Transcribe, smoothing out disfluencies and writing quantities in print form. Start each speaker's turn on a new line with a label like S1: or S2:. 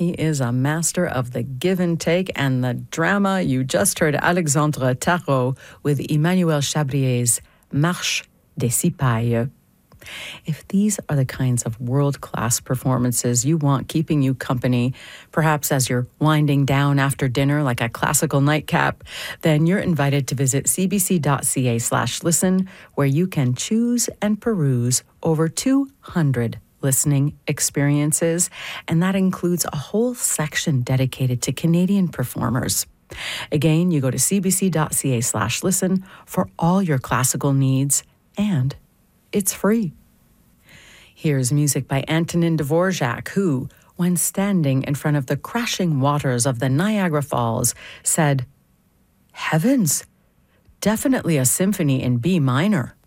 S1: He is a master of the give and take and the drama. You just heard Alexandre Tarot with Emmanuel Chabrier's Marche des Cipayes. If these are the kinds of world-class performances you want keeping you company, perhaps as you're winding down after dinner like a classical nightcap, then you're invited to visit cbc.ca/listen, where you can choose and peruse over 200 listening experiences, and that includes a whole section dedicated to Canadian performers. Again, you go to cbc.ca/listen for all your classical needs, and it's free. Here's music by Antonin Dvorak, who, when standing in front of the crashing waters of the Niagara Falls, said, "Heavens, definitely a symphony in B minor."